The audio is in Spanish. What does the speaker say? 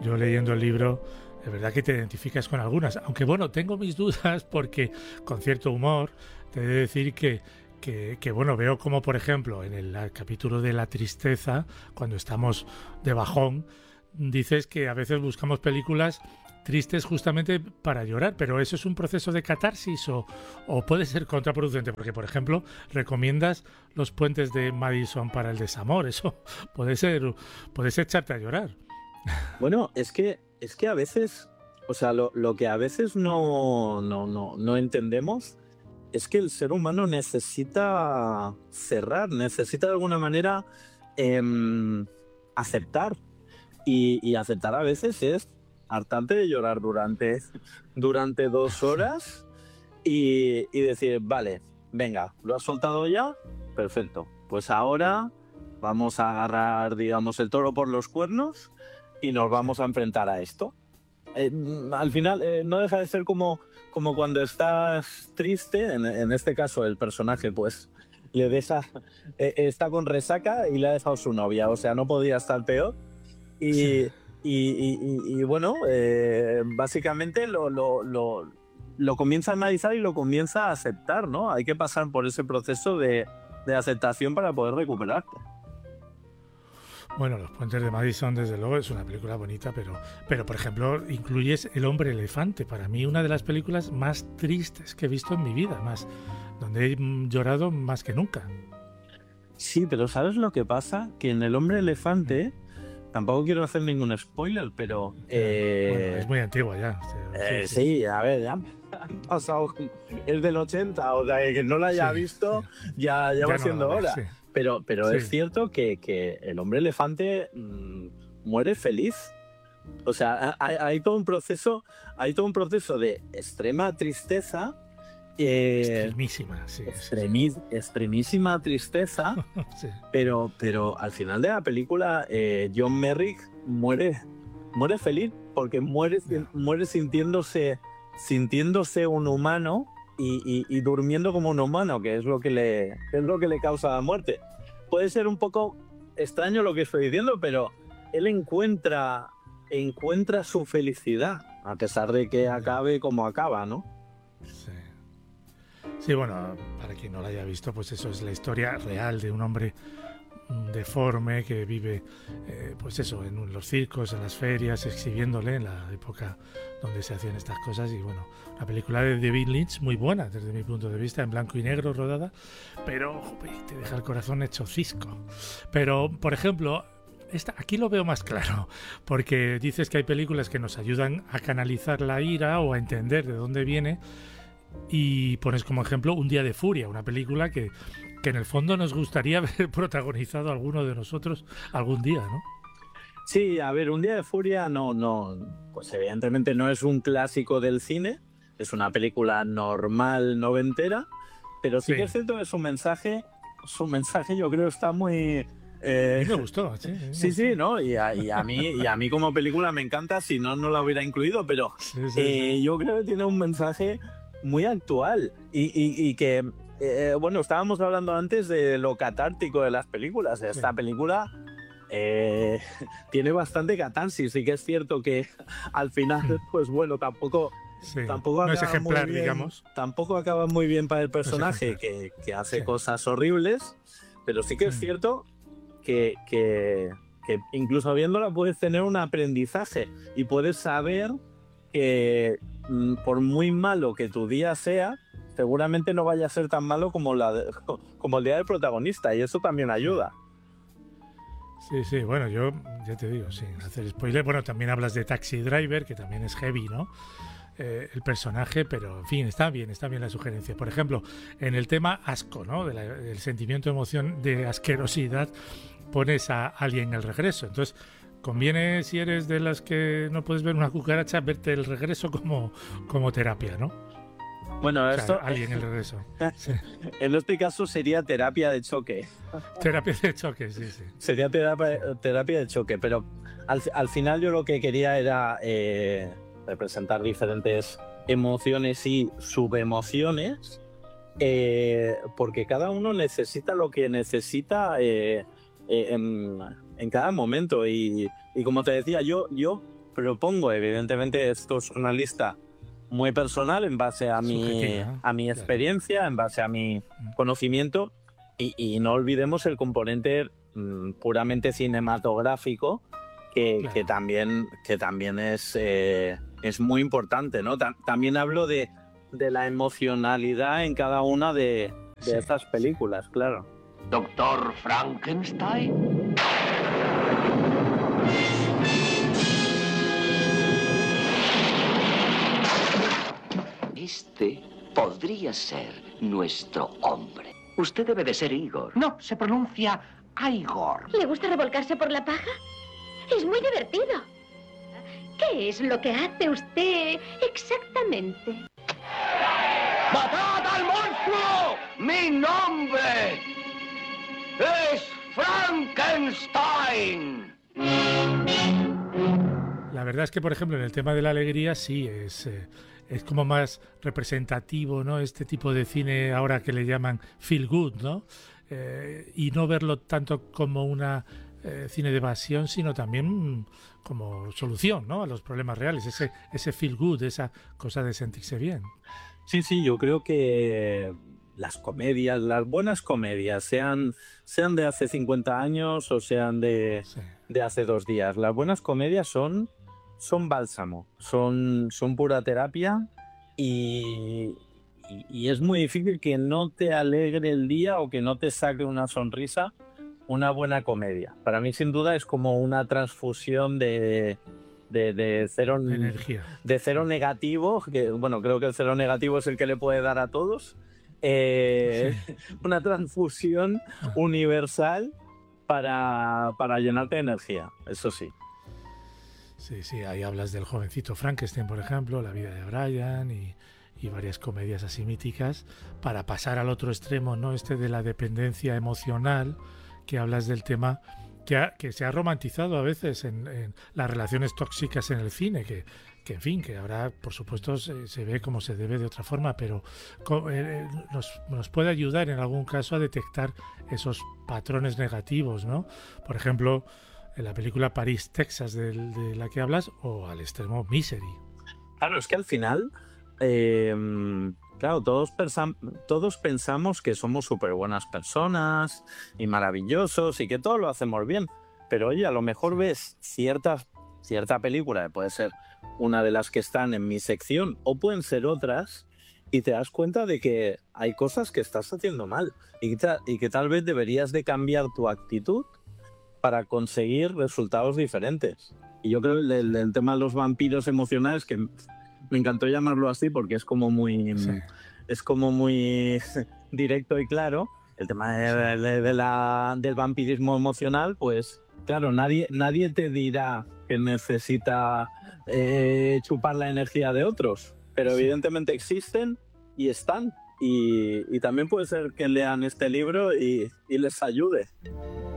yo leyendo el libro, de verdad que te identificas con algunas. Aunque bueno, tengo mis dudas porque con cierto humor te he de decir que bueno, veo como por ejemplo en el capítulo de la tristeza, cuando estamos de bajón, dices que a veces buscamos películas tristes justamente para llorar, pero ¿eso es un proceso de catarsis o puede ser contraproducente? Porque, por ejemplo, recomiendas Los puentes de Madison para el desamor, eso puede ser echarte a llorar. Bueno, es que a veces, o sea, lo que a veces no entendemos es que el ser humano necesita cerrar, necesita de alguna manera aceptar. Y aceptar a veces es hartarte de llorar durante 2 horas y decir, vale, venga, ¿lo has soltado ya? Perfecto. Pues ahora vamos a agarrar, digamos, el toro por los cuernos y nos vamos a enfrentar a esto. Al final no deja de ser como cuando estás triste, en este caso el personaje pues le deja, está con resaca y le ha dejado su novia, o sea, no podía estar peor. Y, Sí. y bueno, básicamente lo comienza a analizar y lo comienza a aceptar, ¿no? Hay que pasar por ese proceso de aceptación para poder recuperarte. Bueno, Los puentes de Madison, desde luego, es una película bonita, pero por ejemplo, incluyes El hombre elefante, para mí una de las películas más tristes que he visto en mi vida, más donde he llorado más que nunca. Sí, pero ¿sabes lo que pasa? Que en El hombre elefante, tampoco quiero hacer ningún spoiler, pero Bueno, es muy antigua ya. Sí, sí. sí, a ver, ya han pasado, es del 80, o sea, que no la haya Sí, visto, sí. ya va Ya no la siendo ves, hora. sí. Pero Sí. es cierto que el hombre elefante muere feliz. O sea, hay todo un proceso de extrema tristeza, Extremísima, sí, sí, sí. extremísima tristeza, Sí, pero al final de la película John Merrick muere feliz porque ya. muere sintiéndose un humano y durmiendo como un humano, que es lo que le causa la muerte. Puede ser un poco extraño lo que estoy diciendo, pero él encuentra su felicidad, a pesar de que Ya. acabe como acaba, ¿no? Sí. Sí, bueno, para quien no la haya visto, pues eso es la historia real de un hombre deforme que vive, pues eso, en los circos, en las ferias, exhibiéndole en la época donde se hacían estas cosas. Y bueno, una película de David Lynch muy buena desde mi punto de vista, en blanco y negro rodada, pero jope, te deja el corazón hecho cisco. Pero, por ejemplo, aquí lo veo más claro, porque dices que hay películas que nos ayudan a canalizar la ira o a entender de dónde viene, y pones como ejemplo Un día de furia, una película que en el fondo nos gustaría ver protagonizado alguno de nosotros algún día, ¿no? Sí, a ver, Un día de furia pues evidentemente no es un clásico del cine, es una película normal noventera, pero sí que es Sí, cierto que su mensaje yo creo está muy... a eh, mí me gustó, sí, a mí me sí, gustó. sí, ¿no? Y a mí como película me encanta, si no, no la hubiera incluido, pero Sí, sí, sí. yo creo que tiene un mensaje muy actual y que, bueno, estábamos hablando antes de lo catártico de las películas. Sí, Esta película eh, tiene bastante catarsis. Sí que es cierto que al final, pues bueno, sí. tampoco No es acaba muy ejemplar, bien, digamos. tampoco acaba muy bien para el No es personaje ejemplar. que hace Sí. cosas horribles, pero sí que es cierto que incluso viéndola puedes tener un aprendizaje y puedes saber que por muy malo que tu día sea, seguramente no vaya a ser tan malo como el día del protagonista, y eso también Sí. ayuda. Sí, sí, bueno, yo ya te digo, sin hacer spoiler, bueno, también hablas de Taxi Driver, que también es heavy, ¿no? El personaje, pero en fin, está bien la sugerencia. Por ejemplo, en el tema asco, ¿no? Del sentimiento, emoción de asquerosidad, pones a Alien el regreso. Entonces, conviene, si eres de las que no puedes ver una cucaracha, verte el regreso como terapia, ¿no? Bueno, O sea, esto Alien el regreso. Sí. en este caso sería terapia de choque. Terapia de choque, sí, sí. Sería Sí, terapia de choque, pero al final yo lo que quería era representar diferentes emociones y subemociones, porque cada uno necesita lo que necesita en cada momento. Y como te decía, yo propongo, evidentemente esto es una lista muy personal en base a mi experiencia, en base a mi conocimiento, y no olvidemos el componente puramente cinematográfico que también es muy importante, ¿no? También hablo de la emocionalidad en cada una de estas películas, claro. Doctor Frankenstein. Este podría ser nuestro hombre. Usted debe de ser Igor. No, se pronuncia Igor. ¿Le gusta revolcarse por la paja? Es muy divertido. ¿Qué es lo que hace usted exactamente? ¡Matad al monstruo! ¡Mi nombre es Frankenstein! La verdad es que, por ejemplo, en el tema de la alegría sí es como más representativo, ¿no? Este tipo de cine ahora que le llaman feel good, ¿no? Y no verlo tanto como una cine de evasión, sino también como solución, ¿no? A los problemas reales, ese feel good, esa cosa de sentirse bien. Sí, yo creo que las comedias, las buenas comedias, sean de hace 50 años o sean de hace 2 días, las buenas comedias son bálsamo, son pura terapia, y es muy difícil que no te alegre el día o que no te saque una sonrisa una buena comedia. Para mí, sin duda, es como una transfusión de cero energía, de cero negativo, que bueno, creo que el cero negativo es el que le puede dar a todos. Una transfusión universal para llenarte de energía, eso sí. Sí, ahí hablas del jovencito Frankenstein, por ejemplo, La vida de Brian y varias comedias así míticas, para pasar al otro extremo, ¿no? De la dependencia emocional, que hablas del tema que se ha romantizado a veces en las relaciones tóxicas en el cine, que en fin, que ahora por supuesto se ve como se debe de otra forma, pero nos puede ayudar en algún caso a detectar esos patrones negativos, ¿no? Por ejemplo, en la película París, Texas, de la que hablas, o al extremo Misery. Claro, es que al final, claro, todos pensamos que somos súper buenas personas y maravillosos y que todo lo hacemos bien. Pero oye, a lo mejor ves cierta película, que puede ser una de las que están en mi sección o pueden ser otras, y te das cuenta de que hay cosas que estás haciendo mal y que tal vez deberías de cambiar tu actitud para conseguir resultados diferentes. Y yo creo que el tema de los vampiros emocionales, que me encantó llamarlo así porque es como muy directo y claro, el tema del vampirismo emocional, pues claro, nadie te dirá que necesita chupar la energía de otros, pero evidentemente existen y están, y también puede ser que lean este libro y les ayude.